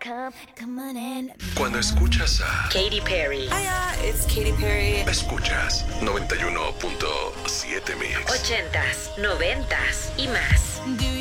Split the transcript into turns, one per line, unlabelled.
Cuando escuchas a
Katy Perry.
Hiya, it's Katy Perry.
escuchas 91.7 Mix.
80s, 90s y más.